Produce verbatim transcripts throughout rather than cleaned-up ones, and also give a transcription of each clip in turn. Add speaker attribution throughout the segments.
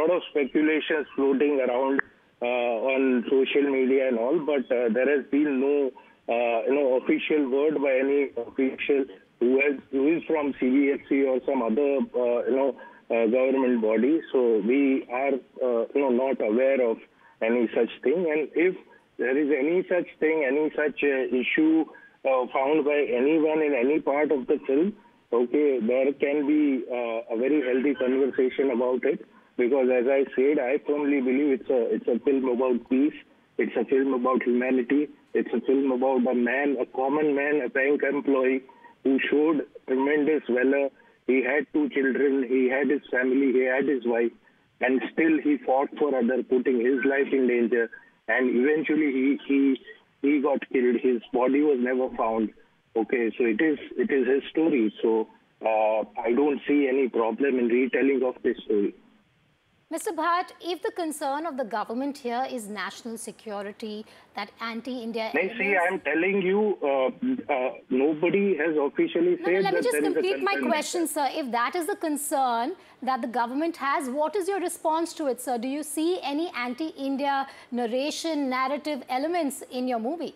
Speaker 1: lot of speculations floating around uh, on social media and all, but uh, there has been no, uh, you know, official word by any official who has who is from C B S E or some other, uh, you know, uh, government body. So we are, uh, you know, not aware of any such thing. And if there is any such thing, any such uh, issue uh, found by anyone in any part of the film, okay, there can be uh, a very healthy conversation about it, because as I said, I firmly believe it's a it's a film about peace. It's a film about humanity. It's a film about a man, a common man, a bank employee who showed tremendous valor. He had two children. He had his family. He had his wife, and still he fought for others, putting his life in danger. And eventually, he he he got killed. His body was never found. Okay, so it is it is his story. So uh, I don't see any problem in retelling of this story.
Speaker 2: Mister Bhatt, if the concern of the government here is national security, that anti-India...
Speaker 1: No, see, I'm telling you, uh, uh, nobody has officially said...
Speaker 2: No, no, let me
Speaker 1: that
Speaker 2: just
Speaker 1: there
Speaker 2: complete my
Speaker 1: concern.
Speaker 2: question, sir. If that is the concern that the government has, what is your response to it, sir? Do you see any anti-India narration, narrative elements in your movie?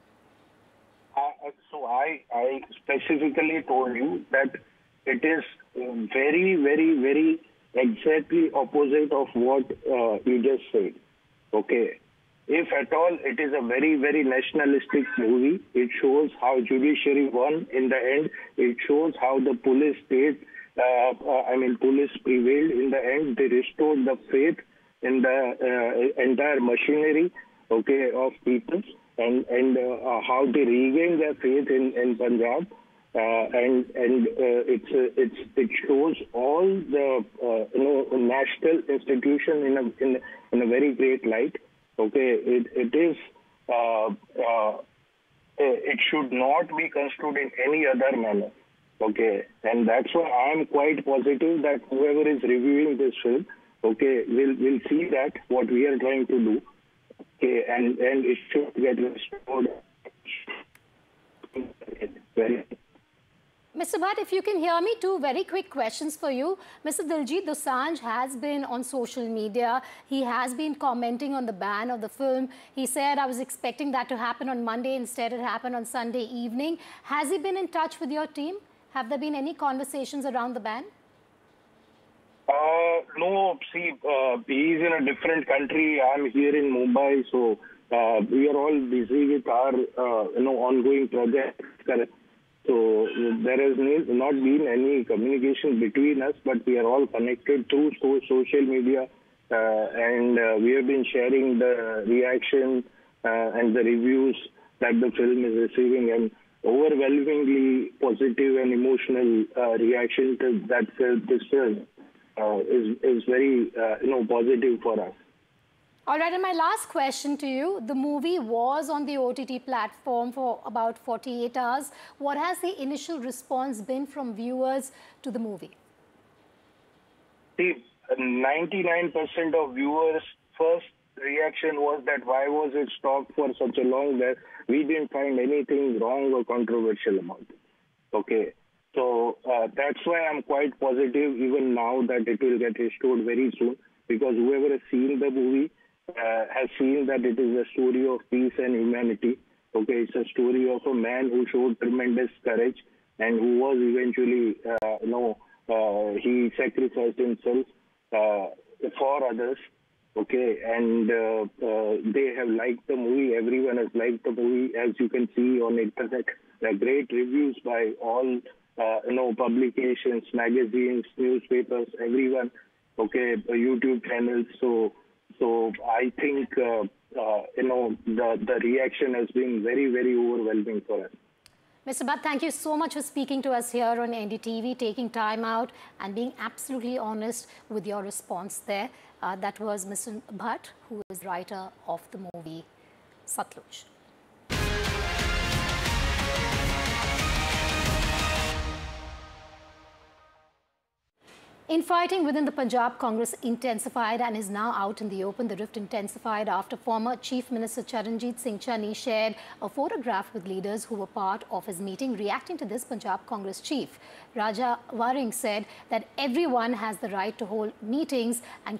Speaker 1: Uh, so I, I specifically told you that it is very, very, very exactly opposite of what uh, you just said. Okay. If at all, it is a very, very nationalistic movie. It shows how judiciary won in the end. It shows how the police state, uh, uh, I mean, police prevailed in the end. They restored the faith in the uh, entire machinery, okay, of people, and and uh, how they regained their faith in, in Punjab. Uh, and and uh, it's uh, it's it shows all the uh, you know national institution in a in, in a very great light. Okay, it it is uh, uh, it should not be construed in any other manner. Okay, and that's why I'm quite positive that whoever is reviewing this film, okay, will will see that what we are trying to do. Okay, and and it should get restored. Very.
Speaker 2: Mister Bhatt, if you can hear me, two very quick questions for you. Mister Diljit Dosanjh has been on social media. He has been commenting on the ban of the film. He said, I was expecting that to happen on Monday. Instead, it happened on Sunday evening. Has he been in touch with your team? Have there been any conversations around the ban?
Speaker 1: Uh, no, see, uh, he's in a different country. I'm here in Mumbai, so uh, we are all busy with our, uh, you know, ongoing projects. So there has not been any communication between us, but we are all connected through so social media, uh, and uh, we have been sharing the reaction uh, and the reviews that the film is receiving, and overwhelmingly positive and emotional uh, reaction to that film. This film uh, is is very uh, you know positive for us.
Speaker 2: All right, and my last question to you. The movie was on the O T T platform for about forty-eight hours. What has the initial response been from viewers to the movie?
Speaker 1: See, ninety-nine percent of viewers' first reaction was that why was it stopped for such a long time? We didn't find anything wrong or controversial about it. Okay, so uh, that's why I'm quite positive even now that it will get restored very soon, because whoever has seen the movie Uh, has seen that it is a story of peace and humanity. Okay, it's a story of a man who showed tremendous courage and who was eventually, uh, you know, uh, he sacrificed himself uh, for others. Okay, and uh, uh, they have liked the movie. Everyone has liked the movie, as you can see on internet. There are great reviews by all, uh, you know, publications, magazines, newspapers, everyone. Okay, YouTube channels. So. So I think, uh, uh, you know, the, the reaction has been very, very overwhelming for us.
Speaker 2: Mister Bhatt, thank you so much for speaking to us here on N D T V, taking time out and being absolutely honest with your response there. Uh, that was Mister Bhatt, who is the writer of the movie Satluj. Infighting within the Punjab Congress intensified and is now out in the open. The rift intensified after former Chief Minister Charanjit Singh Channi shared a photograph with leaders who were part of his meeting. Reacting to this, Punjab Congress Chief Raja Waring said that everyone has the right to hold meetings and